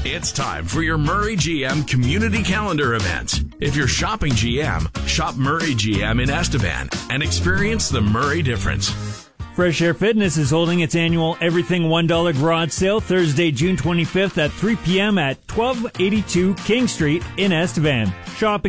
It's time for your Murray GM Community Calendar event. If you're shopping GM, shop Murray GM in Estevan and experience the Murray difference. Fresh Air Fitness is holding its annual Everything $1 garage sale Thursday, June 25th at 3 p.m. at 1282 King Street in Estevan. Shopping